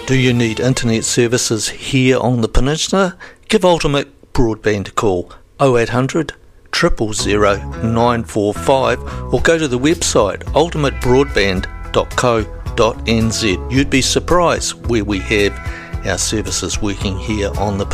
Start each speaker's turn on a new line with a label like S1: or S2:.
S1: Do you need internet services here on the peninsula? Give Ultimate Broadband a call 0800 000 945 or go to the website ultimatebroadband.co.nz. You'd be surprised where we have our services working here on the peninsula.